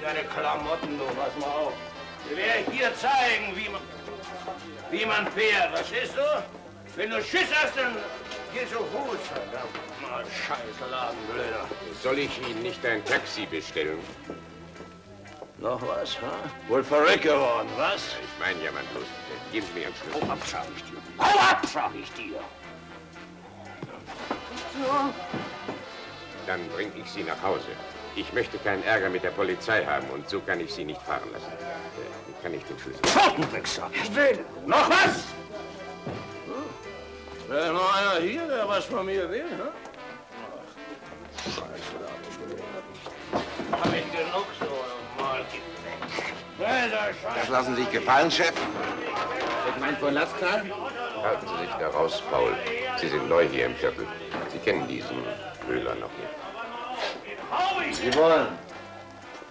deine Klamotten, du, pass mal auf. Ich werde hier zeigen, wie man fährt, verstehst du? Wenn du Schiss hast, dann geh zu Fuß. Verdammt mal, scheiß Ladenblöder. Soll ich Ihnen nicht ein Taxi bestellen? Noch was, ha? Wohl verrückt geworden, was? Ich meine ja, mein bloß, geben Sie mir Ihren Schlüssel. Hau ab, sag ich dir. Hau ab, sag ich dir. So. Dann bringe ich Sie nach Hause. Ich möchte keinen Ärger mit der Polizei haben und so kann ich Sie nicht fahren lassen. Wie kann ich den Schlüssel? Schottenwichser! Ich will! Noch was? Wäre noch einer hier, der was von mir will, ne? Scheiße, da hab ich genug so, mal gib weg. Das lassen Sie sich gefallen, Chef? Ich mein von Lastknall? Halten Sie sich da raus, Paul. Sie sind neu hier im Viertel. Sie kennen diesen Köhler noch nicht. Sie wollen.